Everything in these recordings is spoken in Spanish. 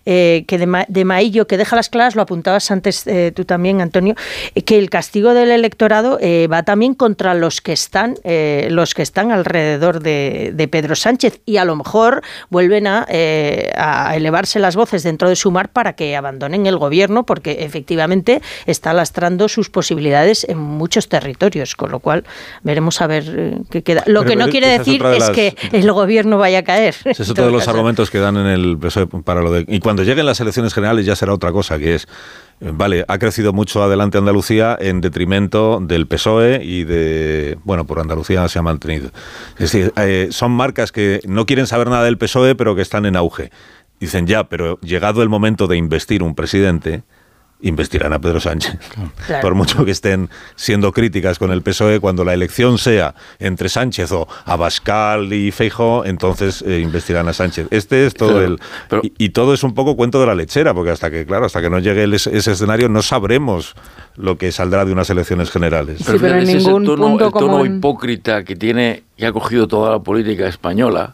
que de Maillo, que deja las claras, lo apuntabas antes tú también, Antonio, que el castigo del electorado va también contra los que están alrededor de Pedro Sánchez, y a lo mejor vuelven a elevarse las voces dentro de Sumar para que abandonen el gobierno, porque efectivamente está lastrando sus posibilidades en muchos territorios, con lo cual veremos a ver qué queda. Lo que no quiere decir es que el gobierno vaya a caer. Ese es otro de los argumentos que dan en el PSOE para lo de... Y cuando lleguen las elecciones generales ya será otra cosa, que es... Vale, ha crecido mucho Adelante Andalucía en detrimento del PSOE y por Andalucía se ha mantenido. Es decir, son marcas que no quieren saber nada del PSOE, pero que están en auge. Dicen pero llegado el momento de investir un presidente, investirán a Pedro Sánchez. Claro. Por mucho que estén siendo críticas con el PSOE, cuando la elección sea entre Sánchez o Abascal y Feijóo, entonces investirán a Sánchez. Este es todo y todo es un poco cuento de la lechera, porque hasta que no llegue ese escenario no sabremos lo que saldrá de unas elecciones generales. Pero en ningún punto el tono hipócrita que ha cogido toda la política española,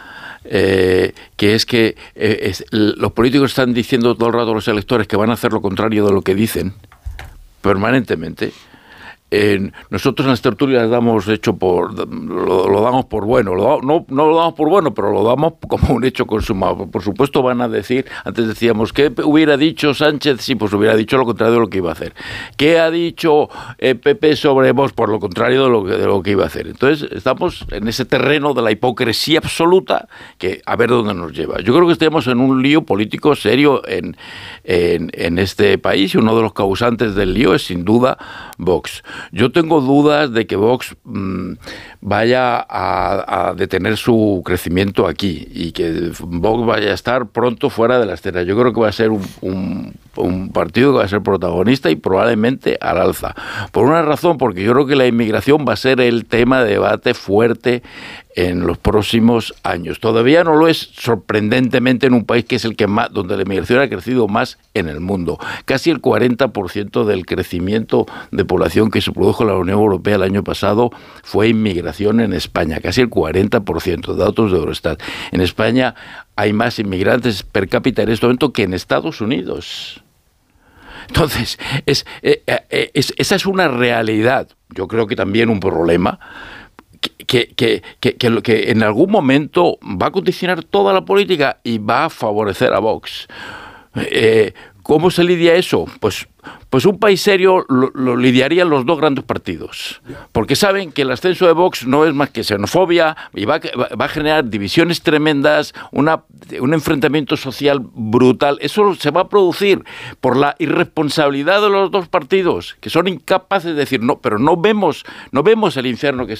que es que los políticos están diciendo todo el rato a los electores que van a hacer lo contrario de lo que dicen permanentemente. Nosotros en las tertulias lo damos por bueno, no lo damos por bueno, pero lo damos como un hecho consumado. Por supuesto van a decir, antes decíamos, ¿qué hubiera dicho Sánchez? Sí, pues hubiera dicho lo contrario de lo que iba a hacer. ¿Qué ha dicho PP sobre Vox? Por lo contrario de lo que iba a hacer. Entonces estamos en ese terreno de la hipocresía absoluta, que a ver dónde nos lleva. Yo creo que estamos en un lío político serio en este país, y uno de los causantes del lío es sin duda Vox. Yo tengo dudas de que Vox vaya a detener su crecimiento aquí, y que Vox vaya a estar pronto fuera de la escena. Yo creo que va a ser un partido que va a ser protagonista y probablemente al alza. Por una razón, porque yo creo que la inmigración va a ser el tema de debate fuerte en los próximos años. Todavía no lo es, sorprendentemente, en un país que es el que más, donde la inmigración ha crecido más en el mundo. Casi el 40% del crecimiento de población que se produjo en la Unión Europea el año pasado fue inmigración en España, casi el 40%, datos de Eurostat. En España hay más inmigrantes per cápita en este momento que en Estados Unidos. Entonces, esa es una realidad. Yo creo que también un problema que en algún momento va a condicionar toda la política y va a favorecer a Vox. ¿Cómo se lidia eso? Pues un país serio lo lidiarían los dos grandes partidos, porque saben que el ascenso de Vox no es más que xenofobia y va a generar divisiones tremendas, un enfrentamiento social brutal. Eso se va a producir por la irresponsabilidad de los dos partidos, que son incapaces de decir no, pero no vemos el infierno que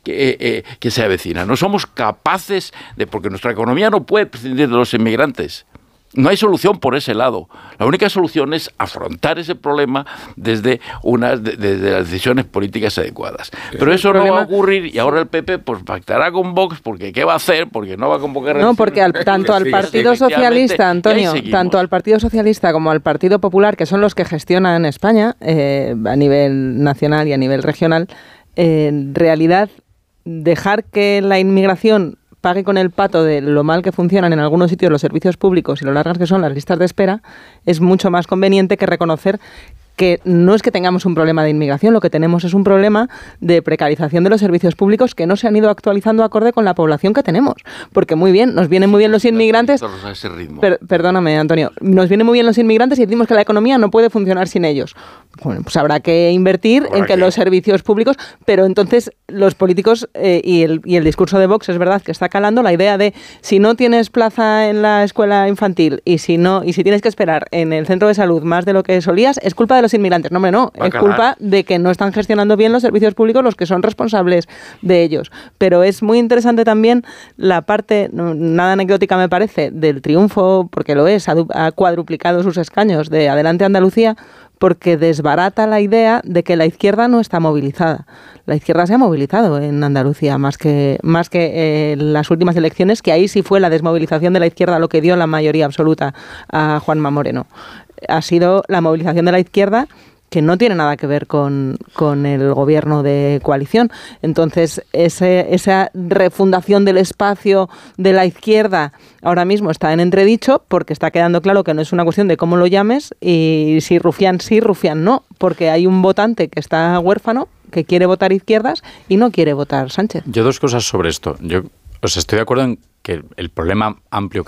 se avecina. No somos capaces porque nuestra economía no puede prescindir de los inmigrantes. No hay solución por ese lado. La única solución es afrontar ese problema desde las decisiones políticas adecuadas. Pero eso no va a ocurrir, y ahora el PP pues pactará con Vox, porque ¿qué va a hacer? Porque no va a convocar... No, porque tanto al Partido Socialista, Antonio, tanto al Partido Socialista como al Partido Popular, que son los que gestionan España a nivel nacional y a nivel regional, en realidad dejar que la inmigración pague con el pato de lo mal que funcionan en algunos sitios los servicios públicos y lo largas que son las listas de espera, es mucho más conveniente que reconocer que no es que tengamos un problema de inmigración, lo que tenemos es un problema de precarización de los servicios públicos que no se han ido actualizando acorde con la población que tenemos. Porque muy bien, nos vienen muy bien los inmigrantes... Perdóname, Antonio. Nos vienen muy bien los inmigrantes y decimos que la economía no puede funcionar sin ellos. Bueno, pues habrá que invertir en que los servicios públicos... Pero entonces los políticos y el discurso de Vox es verdad que está calando la idea de si no tienes plaza en la escuela infantil y si tienes que esperar en el centro de salud más de lo que solías, es culpa de los inmigrantes. No, hombre, no. Es culpa de que no están gestionando bien los servicios públicos los que son responsables de ellos. Pero es muy interesante también la parte, nada anecdótica me parece, del triunfo, porque lo es, ha cuadruplicado sus escaños de Adelante Andalucía, porque desbarata la idea de que la izquierda no está movilizada. La izquierda se ha movilizado en Andalucía más que en las últimas elecciones, que ahí sí fue la desmovilización de la izquierda lo que dio la mayoría absoluta a Juanma Moreno. Ha sido la movilización de la izquierda que no tiene nada que ver con el gobierno de coalición. Entonces, esa refundación del espacio de la izquierda ahora mismo está en entredicho, porque está quedando claro que no es una cuestión de cómo lo llames y si Rufián sí, Rufián no, porque hay un votante que está huérfano, que quiere votar izquierdas y no quiere votar Sánchez. Yo 2 cosas sobre esto. Yo estoy de acuerdo en que el problema amplio